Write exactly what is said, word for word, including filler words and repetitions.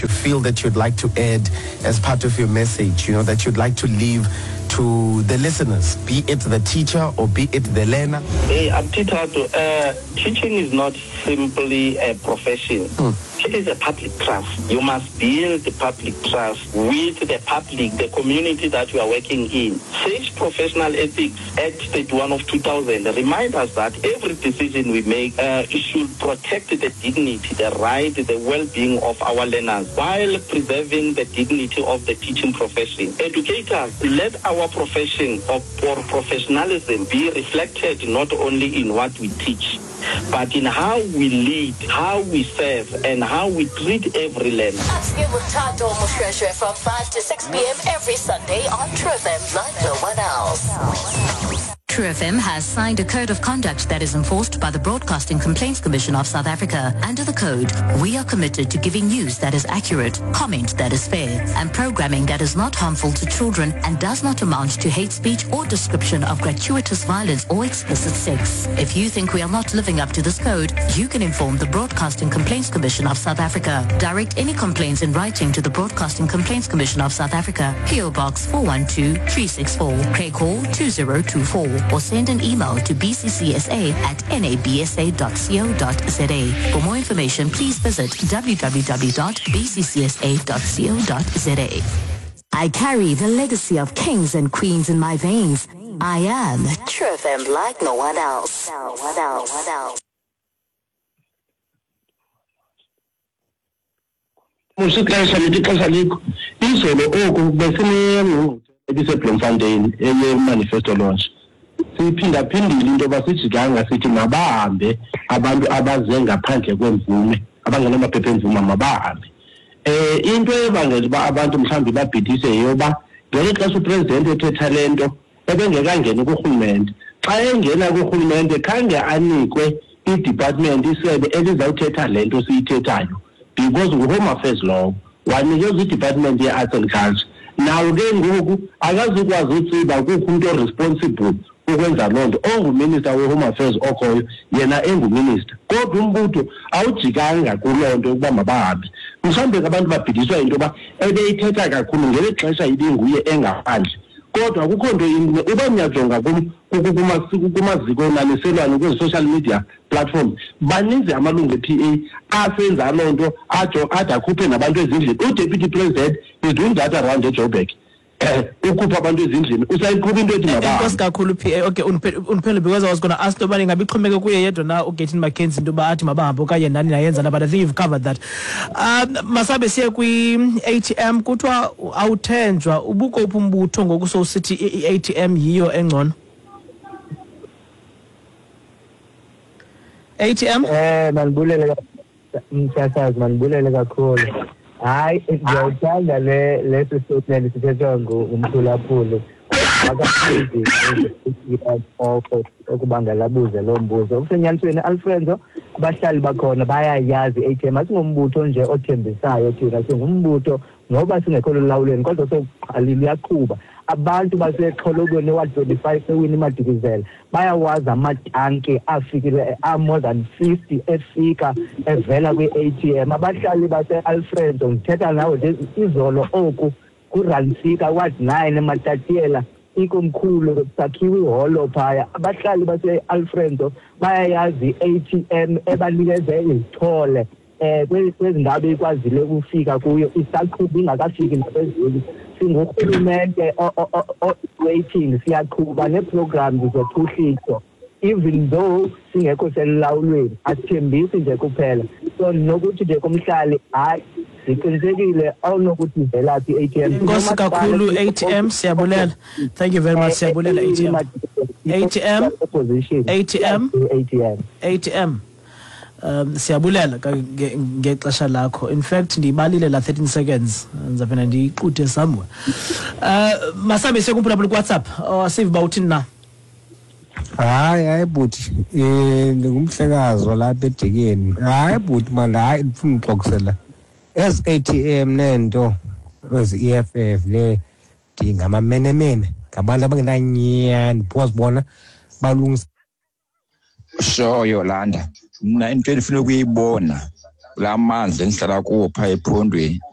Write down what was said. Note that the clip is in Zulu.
you feel that you'd like to add as part of your message, you know, that you'd like to leave to the listeners, be it the teacher or be it the learner? Hey, Abtitato, uh, teaching is not simply a profession. Mm. It is a public trust. You must build the public trust with the public, the community that you are working in. Sage Professional Ethics Act thirty-one of two thousand remind us that every decision we make uh, should protect the dignity, the right, the well-being of our learners while preserving the dignity of the teaching profession. Educators, let our profession of, or professionalism be reflected not only in what we teach, but in how we lead, how we serve, and how we treat every learner. Asking with Tato Mushreshe from five to six p.m. every Sunday on True F M like no one else. True F M has signed a code of conduct that is enforced by the Broadcasting Complaints Commission of South Africa. Under the code, we are committed to giving news that is accurate, comment that is fair, and programming that is not harmful to children and does not amount to hate speech or description of gratuitous violence or explicit sex. If you think we are not living up to this code, you can inform the Broadcasting Complaints Commission of South Africa. Direct any complaints in writing to the Broadcasting Complaints Commission of South Africa, P O Box four one two three six four, Craig Hall two zero two four, or send an email to b c c s a at n a b s a dot co dot z a. For more information, please visit w w w dot b c c s a dot co dot z a. I carry the legacy of kings and queens in my veins. I am True F M like no one else. No one else. No one else. Musikasha litikasha liko izolo oku besine ebise Bloemfontein eye manifesto launch. Siphinda phindile into basijikanga sithi mabahambe abantu abaze ngaphandle kwemvume abangena amaphepha emvume mabahambe. Eh into ebangela uba abantu mhlawumbe babhidise yoba ngeke xa upresident ethetha lento ebengekangena kurhulumente. Xa engena kurhulumente khange anikwe i-department isebe elizawuthetha lento siyithethayo, because ngu-Home Affairs law wanikezwa i-department ye-Arts and Culture. Now ke ngoku akazukwazi utsiba kukho umuntu responsible ukwenza loo nto onguminister we-Home Affairs okhoyo yena enguminister. Kodwa umbutho awujikanga kuloo nto ukuba mabahambe. Mhlawumbe abantu babhidiswa into yoba ebeyithetha kakhulu ngeli xesha ibinguye engaphandle. Kodwa akukho nto yinye uba niyajonga kumaziko naniselwano kwezi-social media platforms baninzi amalungu e-P A asenza loo nto ajo ade akhuphe nabantu ezindlini. U-Deputy President is doing that around eJoburg. Ukhupha abantu ezindlini usayiqhuba into ethi mababa. Inkosi kakhulu P A. Okay, uniphendule because I was going to ask nobani ngabe iqhumeke kuye yedwa na uGaten McKenzie into ba athi mabahambe okanye nani nayenza na, but I think you've covered that. Um masabe siye kwi-A T M kuthiwa awuthenjwa ubukho uphumbuto ngokuso sithi i-A T M yiyo engcono. A T M eh manibulele msasazi manibulele kakhulu. Hayi ngiyawuthanda le leso statement sithethwa ngumthulaphulu akaphindi offer okubanga labuze lo mbuzo. Ukusenyanisweni Alfredo abahlali bakhona bayayazi A T M asingombutho nje othembisayo thina singumbutho ngoba singekho lawuleni kodwa soqalile yaqhuba. Abantu baseXholokweni wa twenty-five sewini Madikizela bayawazi amatanki afikile a more than fifty efika evela kwi-A T M. Abahlali base-Alfredo ngithetha nawe izolo oku kuRansika ward nine eMatatiela ikomkhulu sakhiwe iholo phaya. Abahlali base-Alfredo bayayazi i-A T M ebanikezwe izithole eh kwezindawo ikwazile ukufika kuyo isaqhuba ingakafiki naphezulu. Singurhulumente waiting siyaqhuba ne-programs zophuhliso even though singekho selulawulweni asithembisi nje kuphela. So nokuthi nje kumhlali hayi siqinisekile awunokuthi velaphi i-A T M. Inkosi kakhulu A T M siyabulela. Thank you very much siyabulela A T M. A T M A T M A T M A T M um siyabulela ngexesha lakho. In fact ndibalile la thirteen seconds ngizafuna ndiquthe somewhere. Uh masabe sekuphulaphula ku WhatsApp asive bawuthini na? Hayi hayi buthi eh ngumhlekazi lapha eDikeni. Hayi buthi manje hayi ngifuna ukuxoxela as A T M nento as E F F le dinga amamenemene ngabantu abangenanyani because bona balungisa so Yolanda mina into endifuna ukuyibona la manzi engihlala kuwo pha ephondweni